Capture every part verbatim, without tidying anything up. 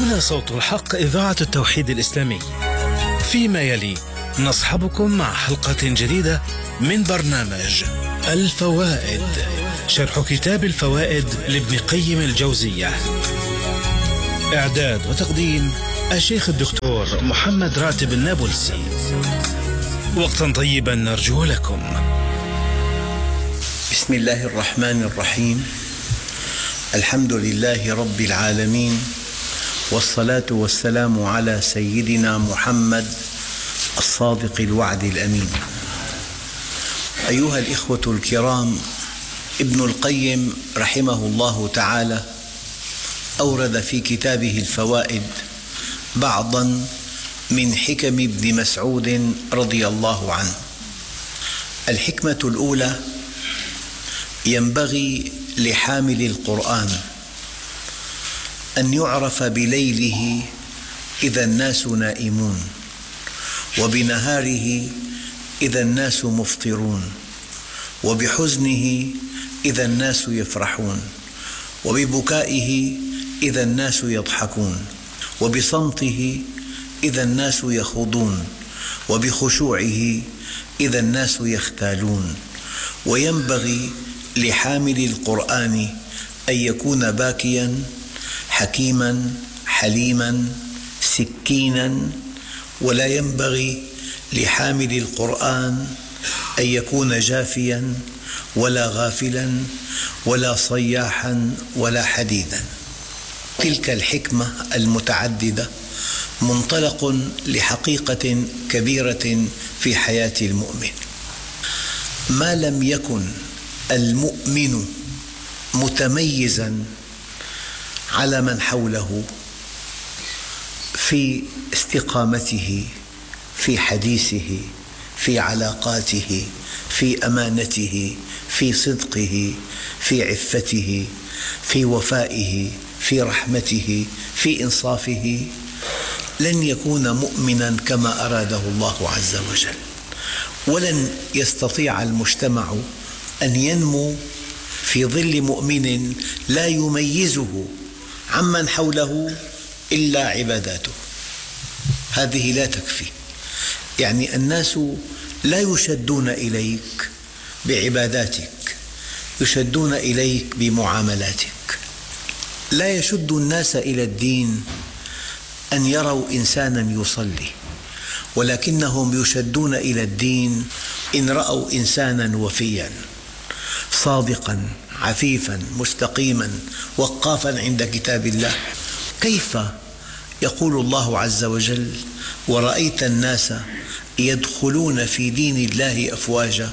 هنا صوت الحق، إذاعة التوحيد الإسلامي. فيما يلي نصحبكم مع حلقة جديدة من برنامج الفوائد، شرح كتاب الفوائد لابن قيم الجوزية. إعداد وتقديم الشيخ الدكتور محمد راتب النابلسي. وقتا طيبا نرجو لكم. بسم الله الرحمن الرحيم. الحمد لله رب العالمين، والصلاة والسلام على سيدنا محمد الصادق الوعد الأمين. أيها الإخوة الكرام، ابن القيم رحمه الله تعالى أورد في كتابه الفوائد بعضا من حكم ابن مسعود رضي الله عنه. الحكمة الأولى: ينبغي لحامل القرآن أن يعرف بليله إذا الناس نائمون، وبنهاره إذا الناس مفطرون، وبحزنه إذا الناس يفرحون، وببكائه إذا الناس يضحكون، وبصمته إذا الناس يخوضون، وبخشوعه إذا الناس يختالون. وينبغي لحامل القرآن أن يكون باكياً حكيماً حليماً سكيناً، ولا ينبغي لحامل القرآن أن يكون جافياً ولا غافلاً ولا صياحاً ولا حديداً. تلك الحكمة المتعددة منطلق لحقيقة كبيرة في حياة المؤمن. ما لم يكن المؤمن متميزاً على من حوله في استقامته، في حديثه، في علاقاته، في أمانته، في صدقه، في عفته، في وفائه، في رحمته، في إنصافه، لن يكون مؤمناً كما أراده الله عز وجل. ولن يستطيع المجتمع أن ينمو في ظل مؤمن لا يميزه عمن حوله إلا عباداته. هذه لا تكفي. يعني الناس لا يشدون إليك بعباداتك، يشدون إليك بمعاملاتك. لا يشد الناس إلى الدين أن يروا إنسانا يصلي، ولكنهم يشدون إلى الدين إن رأوا إنسانا وفيا صادقا عفيفا مستقيما وقافا عند كتاب الله. كيف يقول الله عز وجل: ورأيت الناس يدخلون في دين الله أفواجا؟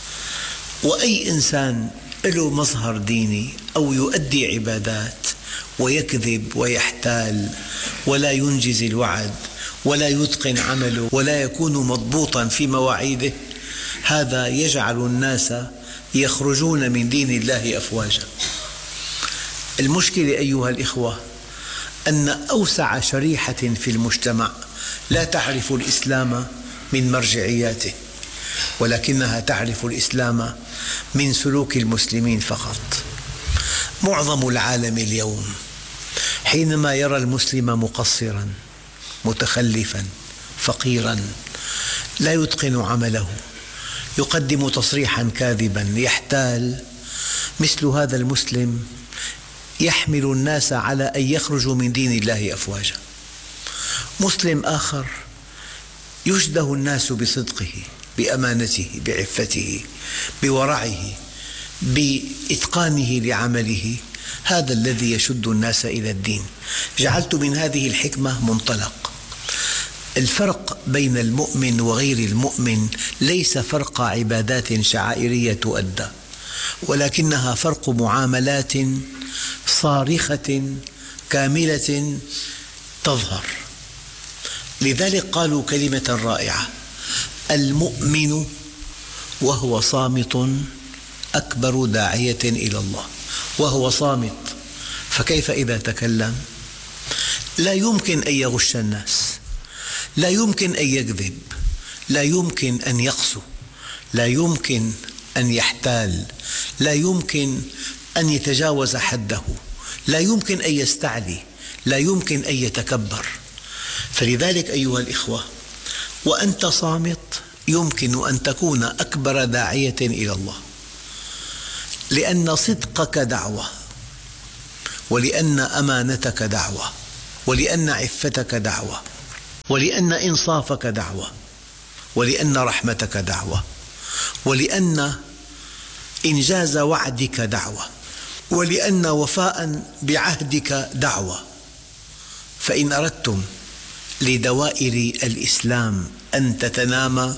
وأي إنسان له مظهر ديني أو يؤدي عبادات ويكذب ويحتال ولا ينجز الوعد ولا يتقن عمله ولا يكون مضبوطا في مواعيده، هذا يجعل الناس يخرجون من دين الله أفواجا. المشكلة أيها الإخوة أن أوسع شريحة في المجتمع لا تعرف الإسلام من مرجعياته، ولكنها تعرف الإسلام من سلوك المسلمين فقط. معظم العالم اليوم حينما يرى المسلم مقصراً متخلفاً فقيراً لا يتقن عمله، يقدم تصريحاً كاذباً، يحتال، مثل هذا المسلم يحمل الناس على أن يخرجوا من دين الله أفواجا. مسلم آخر يشده الناس بصدقه، بأمانته، بعفته، بورعه، بإتقانه لعمله، هذا الذي يشد الناس إلى الدين. جعلت من هذه الحكمة منطلق. الفرق بين المؤمن وغير المؤمن ليس فرق عبادات شعائرية تؤدى، ولكنها فرق معاملات صارخة كاملة تظهر. لذلك قالوا كلمة رائعة: المؤمن وهو صامت أكبر داعية إلى الله. وهو صامت، فكيف إذا تكلم؟ لا يمكن أن يغش الناس، لا يمكن أن يكذب، لا يمكن أن يقسو، لا يمكن أن يحتال، لا يمكن أن يتجاوز حده، لا يمكن أن يستعلي، لا يمكن أن يتكبر. فلذلك أيها الإخوة، وأنت صامت يمكن أن تكون أكبر داعية إلى الله، لأن صدقك دعوة، ولأن أمانتك دعوة، ولأن عفتك دعوة، ولأن إنصافك دعوة، ولأن رحمتك دعوة، ولأن إنجاز وعدك دعوة، ولأن وفاء بعهدك دعوة. فإن أردتم لدوائر الإسلام أن تتنامى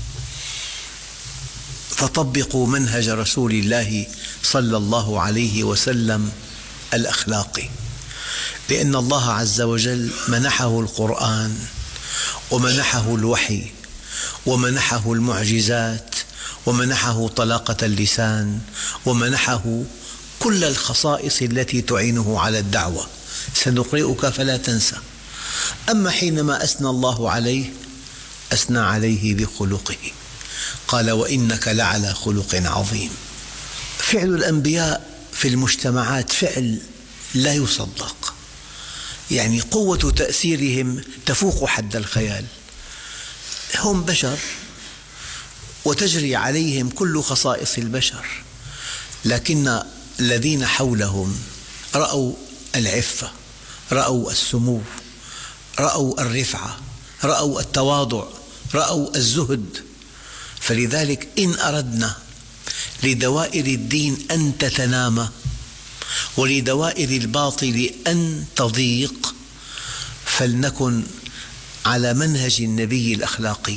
فطبقوا منهج رسول الله صلى الله عليه وسلم الأخلاقي، لأن الله عز وجل منحه القرآن، ومنحه الوحي، ومنحه المعجزات، ومنحه طلاقة اللسان، ومنحه كل الخصائص التي تعينه على الدعوة. سنقرئك فلا تنسى. أما حينما أثنى الله عليه أثنى عليه بخلقه، قال: وإنك لعلى خلق عظيم. فعل الأنبياء في المجتمعات فعل لا يصدق، يعني قوة تأثيرهم تفوق حد الخيال. هم بشر وتجري عليهم كل خصائص البشر، لكن الذين حولهم رأوا العفة، رأوا السمو، رأوا الرفعة، رأوا التواضع، رأوا الزهد. فلذلك إن أردنا لدوائر الدين أن تتنامى ولدوائر الباطل أن تضيق فلنكن على منهج النبي الأخلاقي.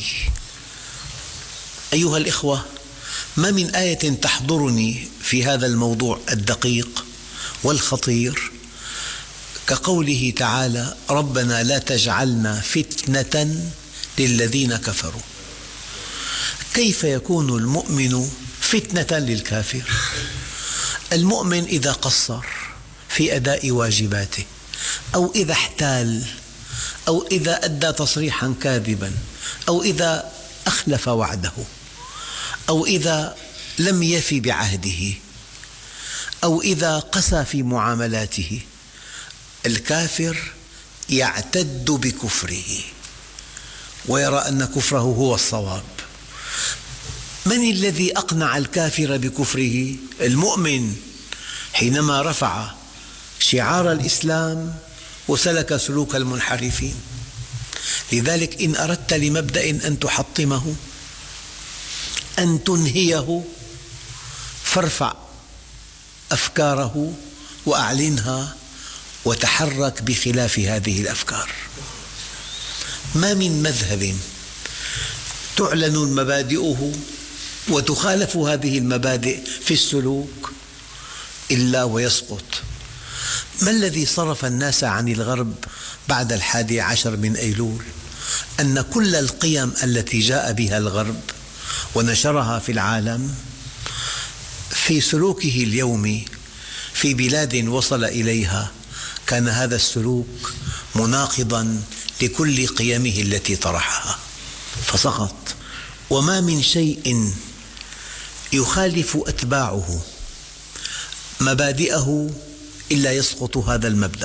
أيها الإخوة، ما من آية تحضرني في هذا الموضوع الدقيق والخطير كقوله تعالى: ربنا لا تجعلنا فتنة للذين كفروا. كيف يكون المؤمن فتنة للكافر؟ المؤمن إذا قصر في أداء واجباته، أو إذا احتال، أو إذا أدى تصريحا كاذبا، أو إذا أخلف وعده، أو إذا لم يف بعهده، أو إذا قسى في معاملاته، الكافر يعتد بكفره ويرى أن كفره هو الصواب. من الذي أقنع الكافر بكفره؟ المؤمن، حينما رفع شعار الإسلام وسلك سلوك المنحرفين. لذلك إن أردت لمبدأ أن تحطمه، أن تنهيه، فارفع أفكاره وأعلنها وتحرك بخلاف هذه الأفكار. ما من مذهب تعلن مبادئه وتخالف هذه المبادئ في السلوك إلا ويسقط. ما الذي صرف الناس عن الغرب بعد الحادي عشر من أيلول؟ أن كل القيم التي جاء بها الغرب ونشرها في العالم في سلوكه اليومي في بلاد وصل إليها كان هذا السلوك مناقضا لكل قيمه التي طرحها فسقط. وما من شيء يخالف أتباعه مبادئه إلا يسقط هذا المبدأ.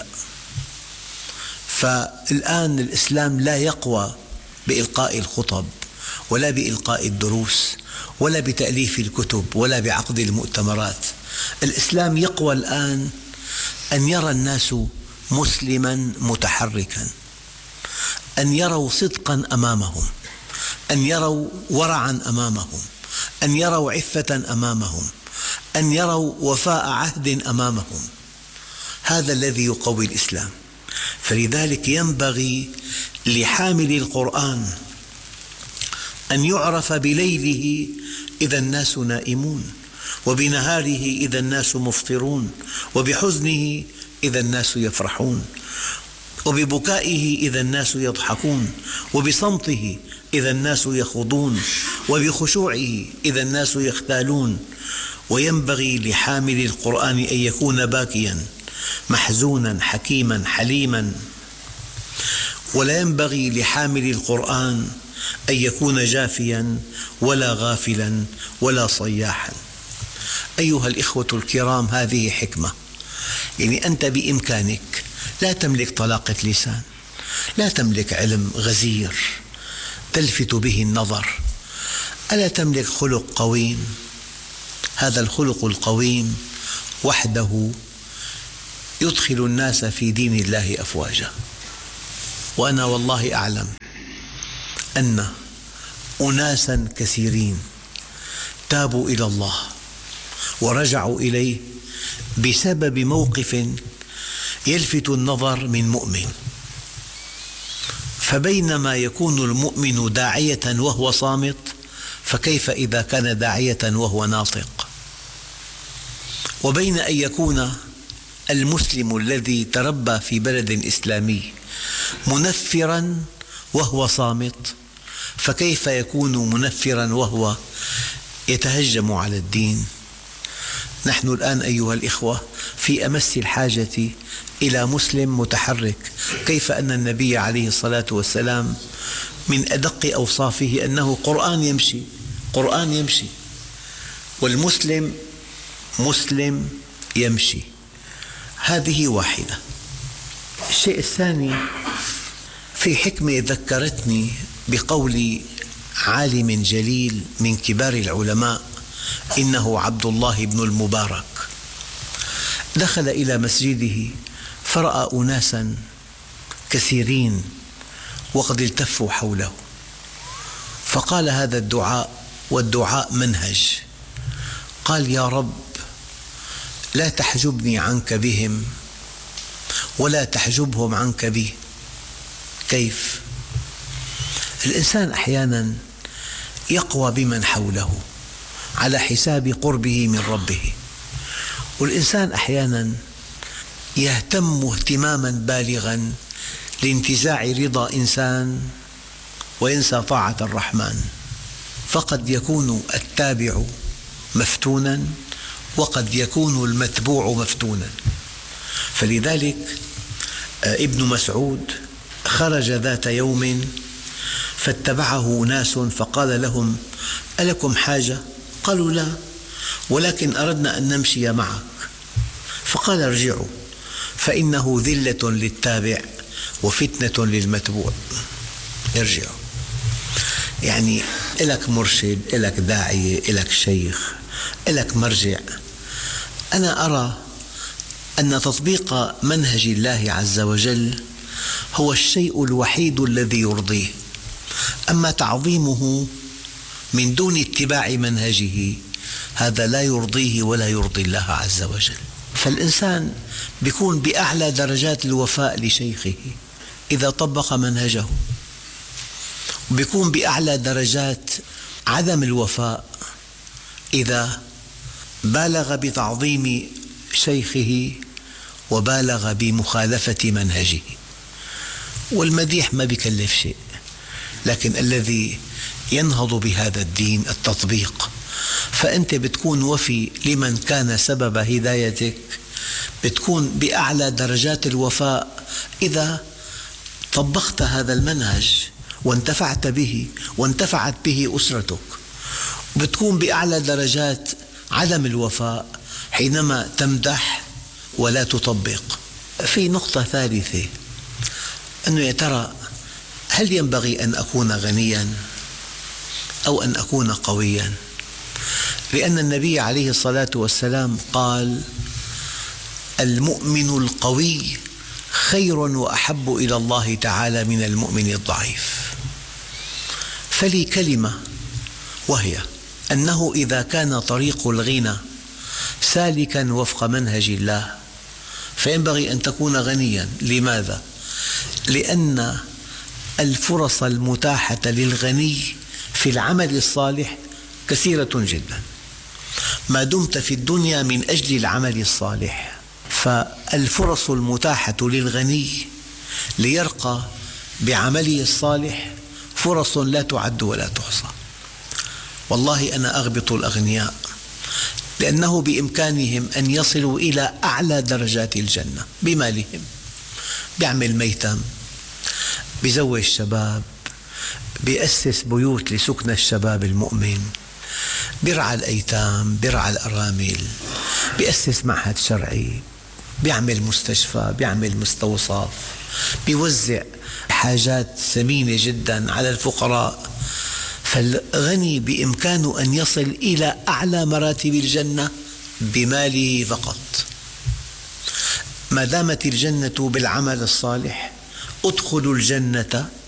فالآن الإسلام لا يقوى بإلقاء الخطب، ولا بإلقاء الدروس، ولا بتأليف الكتب، ولا بعقد المؤتمرات. الإسلام يقوى الآن أن يرى الناس مسلما متحركا، أن يروا صدقا أمامهم، أن يروا ورعا أمامهم، أن يروا عفة أمامهم، أن يروا وفاء عهد أمامهم. هذا الذي يقوي الإسلام. فلذلك ينبغي لحامل القرآن أن يعرف بليله إذا الناس نائمون، وبنهاره إذا الناس مفطرون، وبحزنه إذا الناس يفرحون، وببكائه إذا الناس يضحكون، وبصمته إذا الناس يخوضون، وبخشوعه إذا الناس يختالون. وينبغي لحامل القرآن أن يكون باكيا محزونا حكيما حليما، ولا ينبغي لحامل القرآن أن يكون جافيا ولا غافلا ولا صياحا. أيها الإخوة الكرام، هذه حكمة، يعني أنت بإمكانك لا تملك طلاقة لسان، لا تملك علم غزير تلفت به النظر، ألا تملك خلق قويم؟ هذا الخلق القويم وحده يدخل الناس في دين الله أفواجا. وأنا والله أعلم أن أناسا كثيرين تابوا إلى الله ورجعوا إليه بسبب موقف يلفت النظر من مؤمن. فبينما يكون المؤمن داعية وهو صامت، فكيف إذا كان داعية وهو ناطق؟ وبين أن يكون المسلم الذي تربى في بلد إسلامي منفرا وهو صامت، فكيف يكون منفرا وهو يتهجم على الدين؟ نحن الآن أيها الإخوة في أمس الحاجة إلى مسلم متحرك. كيف أن النبي عليه الصلاة والسلام من أدق أوصافه أنه قرآن يمشي، قرآن يمشي، والمسلم مسلم يمشي. هذه واحدة. الشيء الثاني، في حكمة ذكرتني بقول عالم جليل من كبار العلماء، إنه عبد الله بن المبارك، دخل إلى مسجده فرأى أناسا كثيرين وقد التفوا حوله، فقال هذا الدعاء، والدعاء منهج، قال: يا رب لا تحجبني عنك بهم ولا تحجبهم عنك بي. كيف؟ الإنسان أحيانا يقوى بمن حوله على حساب قربه من ربه، والإنسان أحيانا يهتم اهتماما بالغا لانتزاع رضا إنسان وينسى طاعة الرحمن، فقد يكون التابع مفتونا وقد يكون المتبوع مفتونا. فلذلك ابن مسعود خرج ذات يوم فاتبعه ناس فقال لهم: ألكم حاجة؟ قالوا: لا، ولكن أردنا أن نمشي معك. فقال: ارجعوا فإنه ذلة للتابع وفتنة للمتبوع. ارجعوا، يعني إلك مرشد، إلك داعية، إلك شيخ، إلك مرجع. أنا أرى أن تطبيق منهج الله عز وجل هو الشيء الوحيد الذي يرضيه، أما تعظيمه من دون اتباع منهجه هذا لا يرضيه ولا يرضي الله عز وجل. فالإنسان يكون بأعلى درجات الوفاء لشيخه إذا طبق منهجه، ويكون بأعلى درجات عدم الوفاء إذا بالغ بتعظيم شيخه وبالغ بمخالفة منهجه. والمديح ما بيكلف شيء، لكن الذي ينهض بهذا الدين التطبيق. فأنت بتكون وفي لمن كان سبب هدايتك، بتكون بأعلى درجات الوفاء إذا طبقت هذا المنهج وانتفعت به وانتفعت به أسرتك، بتكون بأعلى درجات عدم الوفاء حينما تمدح ولا تطبق. في نقطة ثالثة، أنه يا ترى هل ينبغي أن أكون غنيا أو أن أكون قويا؟ لأن النبي عليه الصلاة والسلام قال: المؤمن القوي خير وأحب إلى الله تعالى من المؤمن الضعيف. فلي كلمة، وهي أنه إذا كان طريق الغنى سالكا وفق منهج الله فينبغي أن تكون غنيا. لماذا؟ لأن الفرص المتاحة للغني في العمل الصالح كثيرة جدا، ما دمت في الدنيا من أجل العمل الصالح. فالفرص المتاحة للغني ليرقى بعمله الصالح فرص لا تعد ولا تحصى. والله أنا أغبط الأغنياء لأنه بإمكانهم أن يصلوا إلى أعلى درجات الجنة بمالهم، بيعمل ميتم، بيزوج شباب، بيأسس بيوت لسكن الشباب المؤمن، بيرعى الأيتام، بيرعى الأرامل، بيأسس معهد شرعي، بيعمل مستشفى، بيعمل مستوصف، بيوزع حاجات ثمينة جدا على الفقراء. فالغني بإمكانه أن يصل إلى أعلى مراتب الجنة بماله فقط. ما دامت الجنة بالعمل الصالح، ادخلوا الجنة